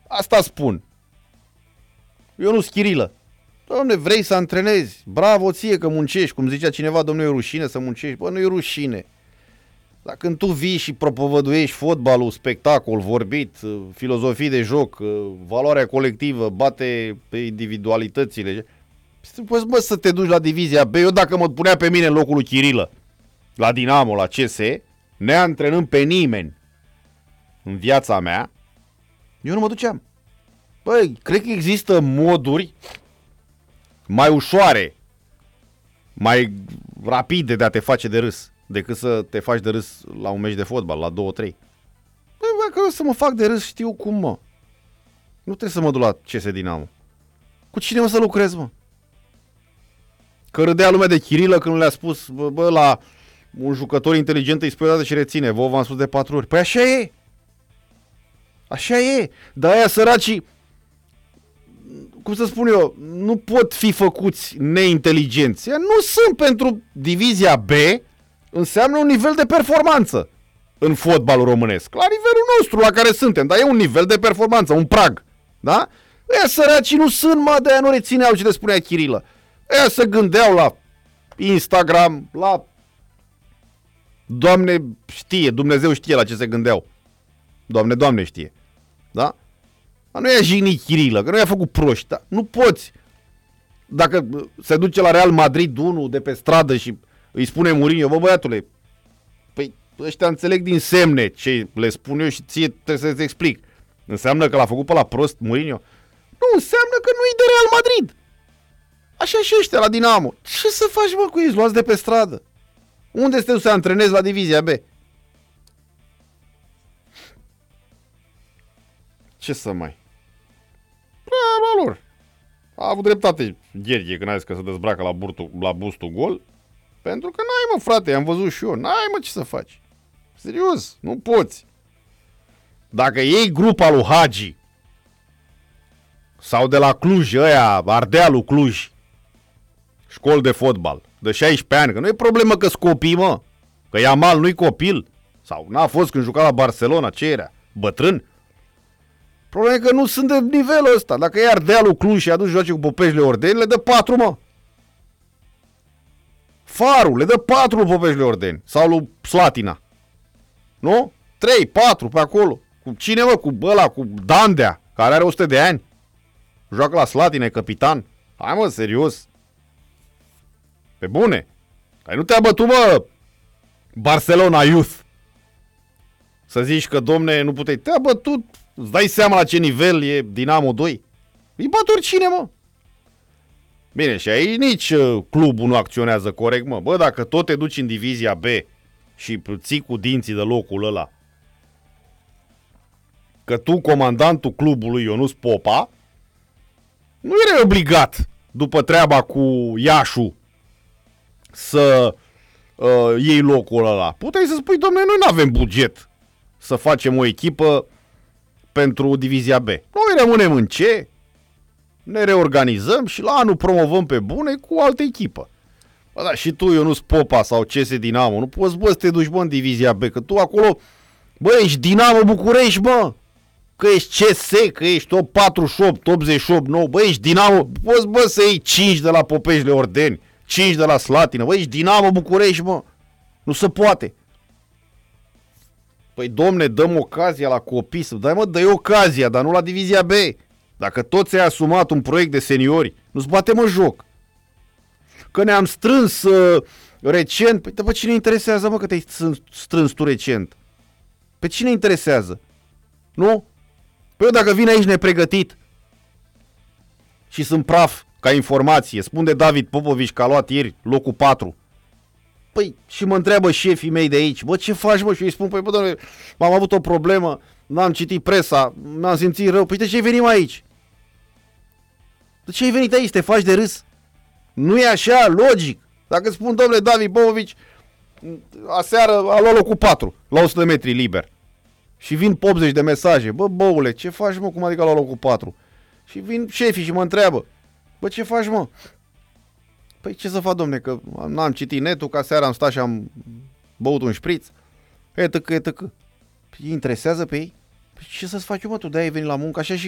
Asta spun. Eu nu Chirilă. Dom'le, vrei să antrenezi? Bravo ție că muncești. Cum zicea cineva, dom'le, e rușine să muncești. Bă, nu e rușine. Dar când tu vii și propovăduiești fotbalul, spectacol, vorbit, filozofii de joc, valoarea colectivă, bate pe individualitățile, poți, bă, să te duci la divizia B. Eu dacă mă punea pe mine în locul lui Chirilă, la Dinamo, la CS, neantrenând pe nimeni în viața mea, eu nu mă duceam. Băi, cred că există moduri mai ușoare, mai rapide de a te face de râs decât să te faci de râs la un meci de fotbal, la 2-3. Băi, dacă o să mă fac de râs, știu cum, mă. Nu trebuie să mă duc la CS Dinamo. Cu cine mă să lucrez, mă? Că râdea lumea de Chirilă când le-a spus, bă, la un jucător inteligent îi spui o dată și reține. Vă v-am spus de 4 ori. Păi așa e. Așa e. Dar aia săracii, cum să spun eu, nu pot fi făcuți neinteligenți. Ea nu sunt pentru divizia B, înseamnă un nivel de performanță în fotbalul românesc. La nivelul nostru la care suntem, dar e un nivel de performanță, un prag. Da? Ăia săracii nu sunt, mă, de-aia nu rețineau ce le spunea Chirilă. Ăia se gândeau la Instagram, la... Doamne știe, Dumnezeu știe la ce se gândeau. Doamne știe. Da? Dar nu i-a jignit Chirilă, că nu i-a făcut proști. Da? Nu poți. Dacă se duce la Real Madrid unul de pe stradă și îi spune Mourinho, bă, băiatule, păi ăștia înțeleg din semne ce le spun eu și ție trebuie să-ți explic. Înseamnă că l-a făcut pe la prost Mourinho? Nu, înseamnă că nu-i de Real Madrid. Așa și ăștia la Dinamo. Ce să faci, mă, cu ei? Luați de pe stradă. Unde să te să antrenezi la divizia B? Ce să mai... Treaba lor. A avut dreptate Gherghe când a zis că se dezbracă la bustul gol. Pentru că n-ai, mă, frate, am văzut și eu. N-ai, mă, ce să faci. Serios, nu poți. Dacă iei grupa lui Hagi sau de la Cluj, ăia, Ardealul Cluj, școli de fotbal, de 16 ani, că nu e problemă că-s copii, mă. Că Yamal nu-i copil. Sau n-a fost când juca la Barcelona, ce era? Bătrân? Problema e că nu sunt de nivelul ăsta. Dacă e Ardealul Cluj și aduci joace cu Popeșle Ordeni, le dă 4, mă. Farul, le dă 4 lui Popeșle Ordeni. Sau lui Slatina. Nu? 3, 4 pe acolo. Cu cine, mă? Cu ăla, cu Dandea, care are 100 de ani. Joacă la Slatina, e capitan. Hai, mă, serios. Pe bune. Ai nu te-a bătut, mă, Barcelona Youth. Să zici că, domne, nu puteai. Te-a bătut. Îți dai seama la ce nivel e Dinamo 2? Îi bat oricine, mă. Bine, și aici nici clubul nu acționează corect, mă. Bă, dacă tot te duci în divizia B și ții cu dinții de locul ăla, că tu, comandantul clubului Ionuț Popa, nu erai obligat, după treaba cu Iașu, să iei locul ăla. Puteai să spui, dom'le, noi n-avem buget să facem o echipă pentru divizia B. Noi rămânem în C, ne reorganizăm și la anul promovăm pe bune cu o altă echipă. Bă, da, și tu, Ionuț Popa sau CS Dinamo, nu poți, bă, să te duci, bă, în divizia B, că tu acolo, bă, ești Dinamo București, bă, că ești CS, că ești top 48, 88, 9, bă, ești Dinamo, poți, bă, să iei 5 de la Popeșle Ordeni, 5 de la Slatina, bă, ești Dinamo București, bă, nu se poate. Păi, domne, dăm ocazia la copii să... Dai, mă, dă-i ocazia, dar nu la divizia B. Dacă tot ți-ai asumat un proiect de seniori, nu-ți bate, mă, joc. Că ne-am strâns recent... Păi, pe cine interesează, mă, că te-ai strâns tu recent? Pe cine interesează? Nu? Păi eu dacă vin aici nepregătit și sunt praf, ca informație, spun de David Popovici că a luat ieri locul 4. Păi, și mă întreabă șefii mei de aici, bă, ce faci, mă? Și eu îi spun, păi, bă, doamne, m-am avut o problemă, n-am citit presa, m-am simțit rău. Păi, de ce ai venit aici? De ce ai venit aici? Te faci de râs? Nu e așa, logic. Dacă îți spun, domnule, David Popovici, aseară a luat locul 4, la 100 de metri liber. Și vin 80 de mesaje. Bă, băule, ce faci, mă? Cum adică a luat locul 4? Și vin șefii și mă întreabă, bă, ce faci, mă? Păi ce să fac, domne, că n-am citit netul, ca seara am stat și am băut un șpriț. Etc. Păi interesează pe ei? Păi ce să-ți fac eu, mă, tu de-aia ai venit la muncă, așa și